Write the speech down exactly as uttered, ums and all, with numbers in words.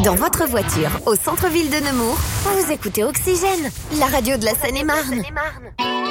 Dans votre voiture, au centre-ville de Nemours, vous écoutez Oxygène, la radio de la Seine-et-Marne.